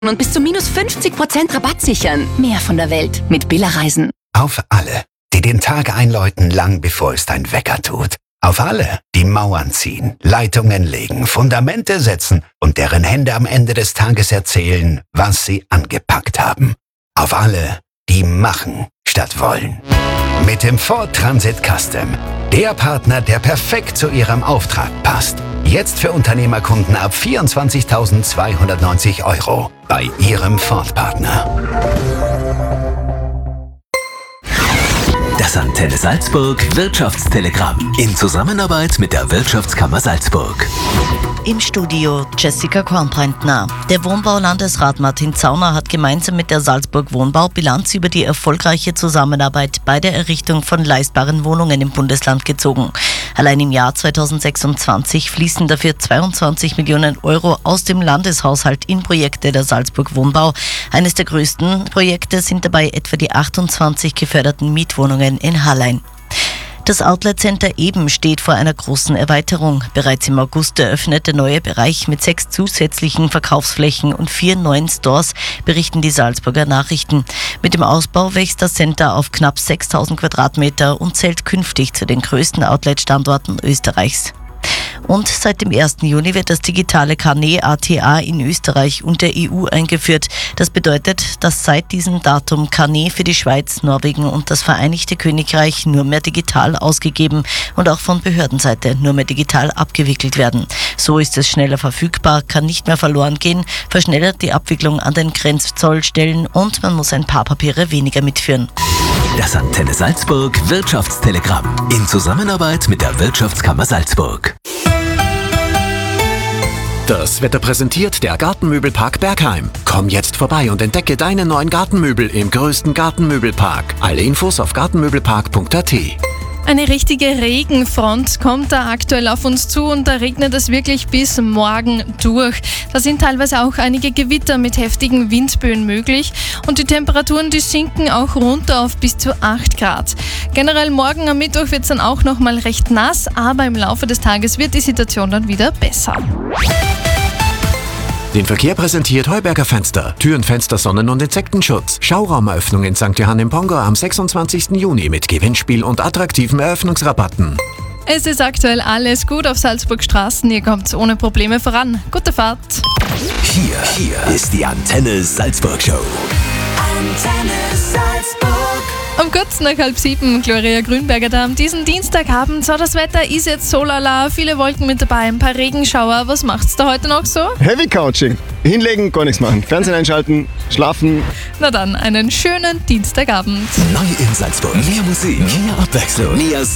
und bis zu minus 50% Rabatt sichern. Mehr von der Welt mit Billerreisen. Auf alle, die den Tag einläuten, lang bevor es dein Wecker tut. Auf alle, die Mauern ziehen, Leitungen legen, Fundamente setzen und deren Hände am Ende des Tages erzählen, was sie angepackt haben. Auf alle, die machen statt wollen. Mit dem Ford Transit Custom. Der Partner, der perfekt zu Ihrem Auftrag passt. Jetzt für Unternehmerkunden ab 24.290 € bei Ihrem Ford-Partner. Das Antenne Salzburg Wirtschaftstelegramm in Zusammenarbeit mit der Wirtschaftskammer Salzburg. Im Studio Jessica Kornbrandner. Der Wohnbaulandesrat Martin Zauner hat gemeinsam mit der Salzburg Wohnbau Bilanz über die erfolgreiche Zusammenarbeit bei der Errichtung von leistbaren Wohnungen im Bundesland gezogen. Allein im Jahr 2026 fließen dafür 22 Millionen € aus dem Landeshaushalt in Projekte der Salzburg Wohnbau. Eines der größten Projekte sind dabei etwa die 28 geförderten Mietwohnungen in Hallein. Das Outlet Center Eben steht vor einer großen Erweiterung. Bereits im August eröffnet der neue Bereich mit 6 zusätzlichen Verkaufsflächen und 4 neuen Stores, berichten die Salzburger Nachrichten. Mit dem Ausbau wächst das Center auf knapp 6.000 Quadratmeter und zählt künftig zu den größten Outlet-Standorten Österreichs. Und seit dem 1. Juni wird das digitale Carnet ATA in Österreich und der EU eingeführt. Das bedeutet, dass seit diesem Datum Carnet für die Schweiz, Norwegen und das Vereinigte Königreich nur mehr digital ausgegeben und auch von Behördenseite nur mehr digital abgewickelt werden. So ist es schneller verfügbar, kann nicht mehr verloren gehen, verschnellert die Abwicklung an den Grenzzollstellen und man muss ein paar Papiere weniger mitführen. Das Antenne Salzburg Wirtschaftstelegramm in Zusammenarbeit mit der Wirtschaftskammer Salzburg. Das Wetter präsentiert der Gartenmöbelpark Bergheim. Komm jetzt vorbei und entdecke deine neuen Gartenmöbel im größten Gartenmöbelpark. Alle Infos auf gartenmöbelpark.at. Eine richtige Regenfront kommt da aktuell auf uns zu und da regnet es wirklich bis morgen durch. Da sind teilweise auch einige Gewitter mit heftigen Windböen möglich und die Temperaturen, die sinken auch runter auf bis zu 8 Grad. Generell morgen am Mittwoch wird es dann auch nochmal recht nass, aber im Laufe des Tages wird die Situation dann wieder besser. Den Verkehr präsentiert Heuberger Fenster. Türen, Fenster, Sonnen- und Insektenschutz. Schauraumeröffnung in St. Johann im Pongo am 26. Juni mit Gewinnspiel und attraktiven Eröffnungsrabatten. Es ist aktuell alles gut auf Salzburg Straßen. Ihr kommt ohne Probleme voran. Gute Fahrt. Hier ist die Antenne Salzburg Show. Antenne Salzburg. Um kurz nach 6:30, Gloria Grünberger da am diesen Dienstagabend. So, das Wetter ist jetzt so lala, viele Wolken mit dabei, ein paar Regenschauer. Was macht's da heute noch so? Heavy Couching. Hinlegen, gar nichts machen. Fernsehen einschalten, schlafen. Na dann, einen schönen Dienstagabend. Neu in Salzburg. Mehr Musik, mehr Abwechslung, mehr